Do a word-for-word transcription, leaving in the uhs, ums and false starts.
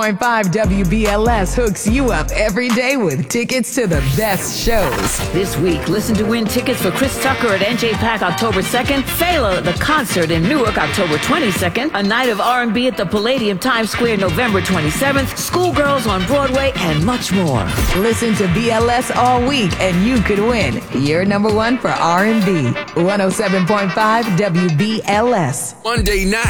point five W B L S hooks you up every day with tickets to the best shows. This week, listen to win tickets for Chris Tucker at N J Pack October second, Fela at the concert in Newark October twenty-second, a night of R and B at the Palladium Times Square November twenty-seventh, Schoolgirls on Broadway, and much more. Listen to B L S all week and you could win. You're number one for R and B. one oh seven point five W B L S. Monday night.